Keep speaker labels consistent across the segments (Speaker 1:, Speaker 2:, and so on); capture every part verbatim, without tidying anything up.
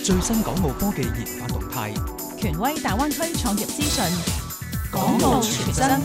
Speaker 1: 最新港澳科技研發動態，
Speaker 2: 權威大灣區創業資訊，港澳傳真。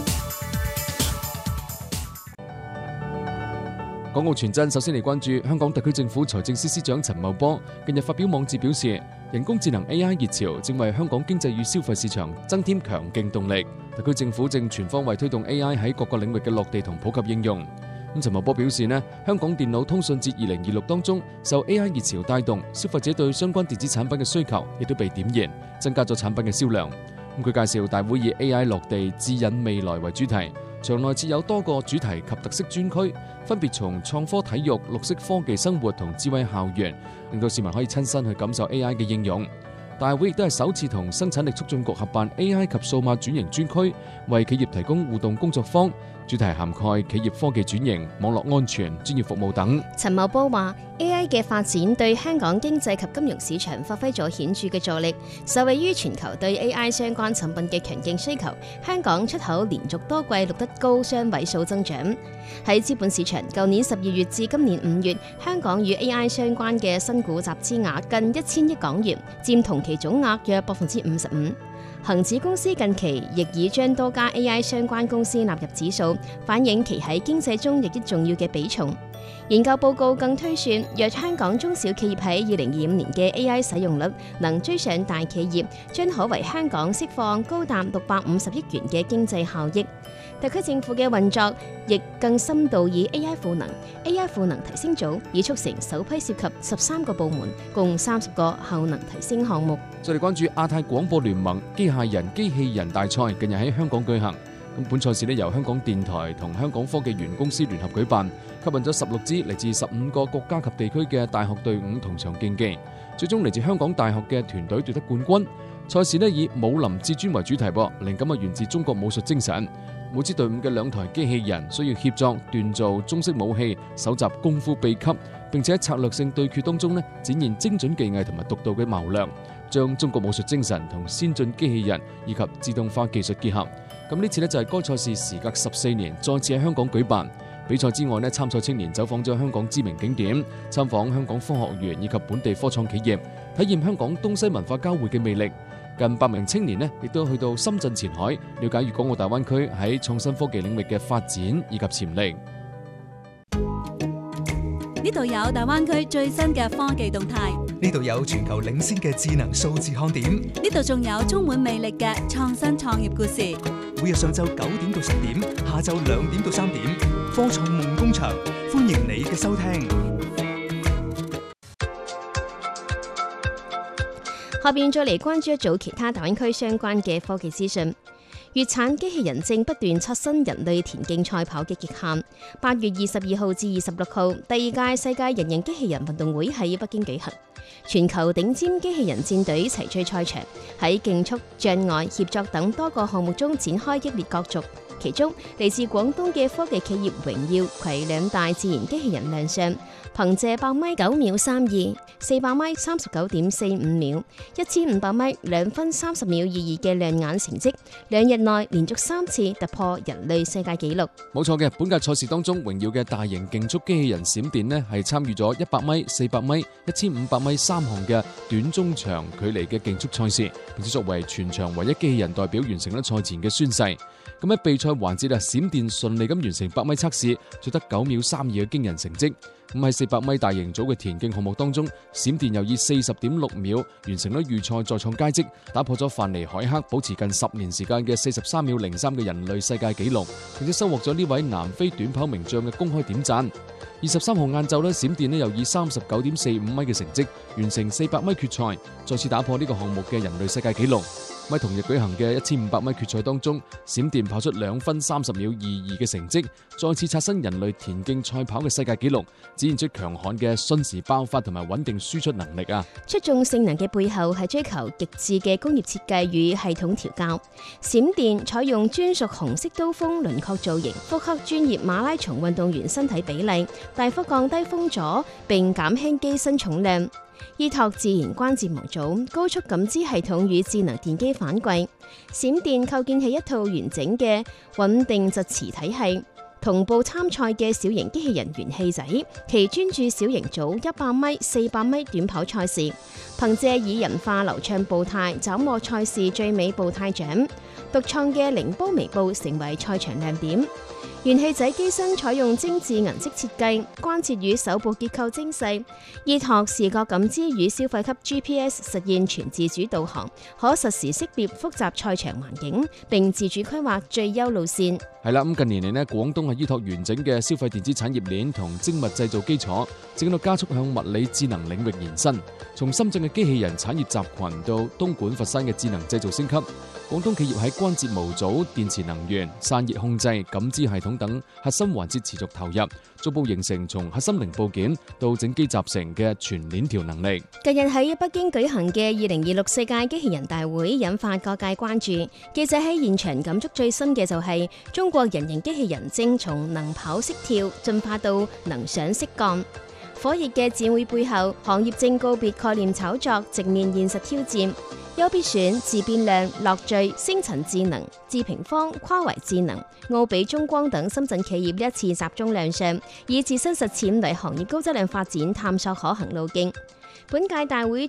Speaker 3: 港澳傳真首先嚟關注香港特區政府財政司司長陳茂波近日發表網誌表示，人工智能 A I 熱潮正為香港經濟與消費市場增添強勁動力。特區政府正全方位推動 A I 喺各個領域嘅落地同普及應用。咁陳茂波表示呢，香港電腦通訊節二零二六當中受 A I 熱潮帶動，消費者對相關電子產品嘅需求亦都被點燃，增加咗產品嘅銷量。咁佢介紹大會以 A I 落地指引未來為主題，場內設有多個主題及特色專區，分別從創科體育、綠色科技生活同智慧校園，令到市民可以親身去感受 A I 嘅應用。大會亦都係首次同生產力促進局合辦 A I 及數碼轉型專區，為企業提供互動工作坊，主題涵蓋企業科技轉型、網絡安全、專業服務等。
Speaker 4: 陳茂波話 A I 嘅發展對香港經濟及金融市場發揮咗顯著嘅助力，受惠於全球對 A I 相關產品嘅強勁需求，香港出口連續多季錄得高雙位數增長。喺資本市場，舊年十二月至今年五月，香港與 A I 相關嘅新股集資額近一千億港元，佔同期總額約百分之五十五。恒指公司近期亦已將多家 A I 相關公司納入指數，反映其喺經濟中日益重要嘅比重。研究報告更推算，若香港中小企業喺二零二五年嘅 A I 使用率能追上大企業，將可為香港釋放高達六百五十億元嘅經濟效益。特區政府嘅運作亦更深度以 A I 賦能 A I 賦能提升組已促成首批涉及十三個部門，共三十個效能提升項目。
Speaker 3: 再嚟關注亞太廣播聯盟機械人機器人大賽，近日喺香港舉行。咁本賽事咧由香港電台同香港科技園公司聯合舉辦，吸引咗十六支嚟自十五個國家及地區嘅大學隊伍同場競技，最終嚟自香港大學嘅團隊奪得冠軍。賽事咧以武林至尊為主題，靈感啊源自中國武術精神。每支隊伍嘅兩台機器人需要協作鍛造中式武器，搜集功夫秘笈，並且喺策略性對決當中咧展現精準技藝同埋獨到嘅謀略，將中國武術精神同先進機器人以及自動化技術結合。咁呢次咧就係該賽事時隔十四年再次喺香港舉辦。比賽之外咧，參賽青年走訪咗香港知名景點，參訪香港科學園以及本地科創企業，體驗香港東西文化交匯嘅魅力。近百名青年呢，亦都去到深圳前海，了解粵港澳大灣區喺創新科技領域嘅發展以及潛力。
Speaker 5: 呢度有大灣區最新嘅科技動態，
Speaker 1: 呢度有全球領先嘅智能數字看點，
Speaker 5: 呢度仲有充滿魅力嘅創新創業故事。
Speaker 1: 每日上晝九點到十點，下晝兩點到三點，科創夢工場，歡迎你嘅收聽。
Speaker 4: 下邊再嚟關注一組其他大灣區相關嘅科技資訊。粵產機器人正不斷刷新人類田徑賽跑嘅極限。八月二十二號至二十六號，第二屆世界人形機器人運動會喺北京舉行，全球頂尖機器人戰隊齊聚賽場，喺競速、障礙、協作等多個項目中展開激烈角逐。其中嚟自廣東嘅科技企業榮耀攜兩大自然機器人亮相，憑借百米九秒三二、四百米三十九點四五秒、一千五百米兩分三十秒二二嘅亮眼成績，兩日內連續三次突破人類世界紀錄。
Speaker 3: 冇錯嘅，本屆賽事當中，榮耀嘅大型競速機器人閃電呢係參與咗一百米、四百米、一千五百米三項嘅短中長距離嘅競速賽事，並且作為全場唯一機器人代表完成咗賽前嘅宣誓。咁喺備賽環節啊，閃電順利咁完成百米測試，取得九秒三二嘅驚人成績。咁喺四百米大型組嘅田徑項目當中，閃電又以四十點六秒完成咗預賽再創佳績，打破咗范尼海克保持近十年時間嘅四十三秒零三嘅人類世界紀錄，並且收穫咗呢位南非短跑名將嘅公開點讚。二十三號晏晝咧，閃電咧又以三十九點四五米嘅成績完成四百米決賽，再次打破呢個項目嘅人類世界紀錄。喺同日舉行嘅一千五百米決賽當中，閃電跑出兩分三十秒二二嘅成績，再次刷新人類田徑賽跑嘅世界紀錄，展現出強悍嘅瞬時爆發同埋穩定輸出能力啊！
Speaker 4: 出眾性能嘅背後係追求極致嘅工業設計與系統調校。閃電採用專屬紅色刀鋒輪廓造型，複刻專業馬拉松運動員身體比例，大幅降低風阻並減輕機身重量。依託自然關節模組、高速感知系統與智能電機反饋，閃電構建起一套完整嘅穩定疾馳體系。 同步參賽嘅小型機器人元氣仔，其專注小型組一百米、四百米短跑賽事，憑借以人化流暢步態斬獲賽事最美步態獎。獨創嘅凌波微步成為賽場亮點。元氣仔機身採用精緻銀色設計，關節與手部結構精細，依託視覺感知與消費級 G P S 實現全自主導航，可實時識別複雜賽場環境，並自主規劃最優路線。
Speaker 3: 係啦，咁近年嚟呢，廣東係依託完整嘅消費電子產業鏈同精密製造基礎，正喺度加速向物理智能領域延伸。從深圳嘅機器人產業集群到東莞、佛山嘅智能製造升級，廣東企業喺關節模組、電池能源、散熱控制、感知系統等核心環節持續投入，逐步形成從核心零部件到整機集成嘅全鏈條能力。
Speaker 4: 近日喺北京舉行嘅二零二六世界機器人大會引發各界關注，記者喺現場感觸最深嘅就係中國人形機器人正從能跑識跳進化到能想識幹。火熱嘅展會背後，行業正告別概念炒作，直面現實挑戰。優必選、自變量、樂聚、星塵智能、智平方、跨維智能、奧比中光等深圳企業一次集中亮相，以自身實踐為行業高質量發展探索可行路徑。本屆大會